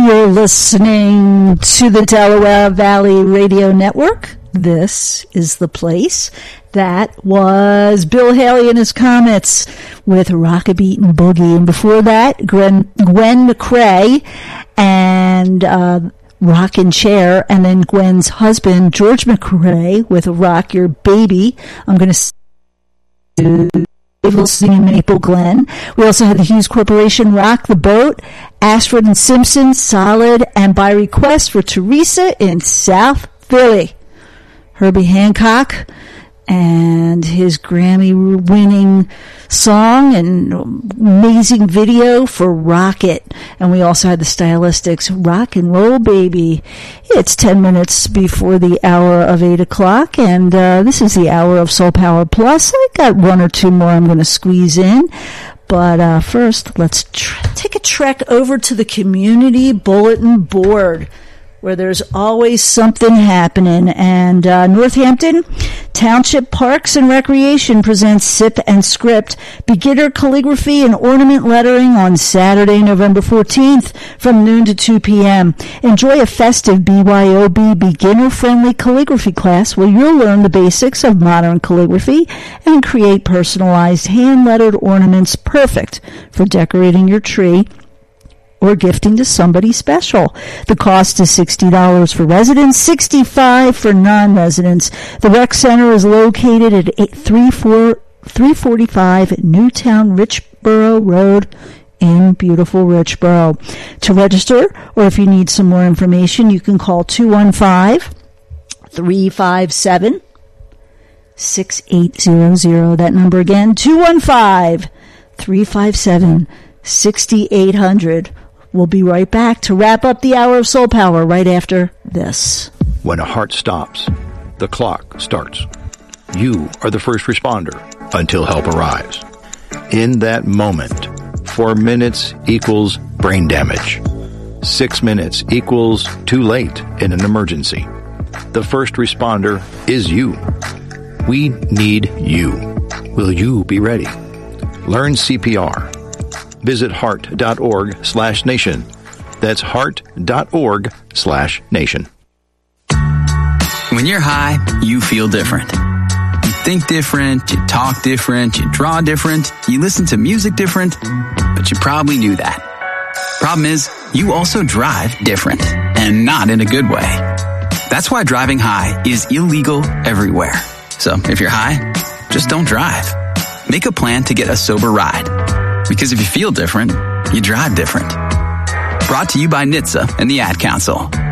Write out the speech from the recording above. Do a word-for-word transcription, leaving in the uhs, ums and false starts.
You're listening to the Delaware Valley Radio Network. This is the place. That was Bill Haley and his Comets with Rockabye and Boogie. And before that, Gwen, Gwen McCrae and uh, Rockin' Chair. And then Gwen's husband, George McCrae, with Rock Your Baby. I'm going to listening in Maple Glen. We also had the Hughes Corporation, Rock the Boat, Ashford and Simpson, Solid, and By Request for Teresa in South Philly. Herbie Hancock and his Grammy-winning song and amazing video for Rocket. And we also had the Stylistics, Rock and Roll Baby. It's ten minutes before the hour of eight o'clock, and uh, this is the hour of Soul Power Plus. I got one or two more I'm going to squeeze in. But uh, first, let's tr- take a trek over to the Community Bulletin Board, where there's always something happening. And uh, Northampton Township Parks and Recreation presents Sip and Script, beginner calligraphy and ornament lettering on Saturday, November fourteenth from noon to two p.m. Enjoy a festive B Y O B beginner-friendly calligraphy class where you'll learn the basics of modern calligraphy and create personalized hand-lettered ornaments perfect for decorating your tree or gifting to somebody special. The cost is sixty dollars for residents, sixty-five dollars for non-residents. The rec center is located at three forty-five Newtown Richboro Road in beautiful Richboro. To register, or if you need some more information, you can call two one five, three five seven, six eight zero zero. That number again, two one five, three five seven, six eight zero zero. We'll be right back to wrap up the hour of Soul Power right after this. When a heart stops, the clock starts. You are the first responder until help arrives. In that moment, four minutes equals brain damage. Six minutes equals too late in an emergency. The first responder is you. We need you. Will you be ready? Learn C P R. Visit heart.org slash nation. That's heart.org slash nation. When you're high, you feel different. You think different, you talk different, you draw different, you listen to music different, but you probably knew that. Problem is, you also drive different, and not in a good way. That's why driving high is illegal everywhere. So if you're high, just don't drive. Make a plan to get a sober ride. Because if you feel different, you drive different. Brought to you by N H T S A and the Ad Council.